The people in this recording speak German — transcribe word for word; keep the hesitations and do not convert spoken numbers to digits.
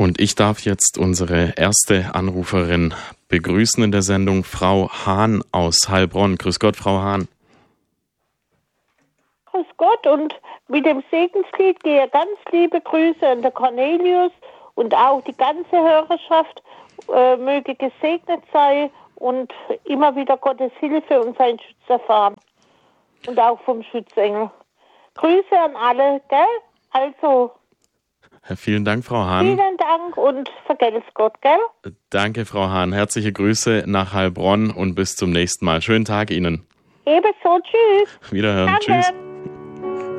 Und ich darf jetzt unsere erste Anruferin begrüßen in der Sendung, Frau Hahn aus Heilbronn. Grüß Gott, Frau Hahn. Grüß Gott, und mit dem Segenslied gehe ganz liebe Grüße an der Cornelius und auch die ganze Hörerschaft äh, möge gesegnet sein und immer wieder Gottes Hilfe und seinen Schutz erfahren. Und auch vom Schutzengel. Grüße an alle, gell? Also, vielen Dank, Frau Hahn. Vielen Dank und vergelt's Gott, gell? Danke, Frau Hahn. Herzliche Grüße nach Heilbronn und bis zum nächsten Mal. Schönen Tag Ihnen. Ebenso, tschüss. Wiederhören, Danke. tschüss.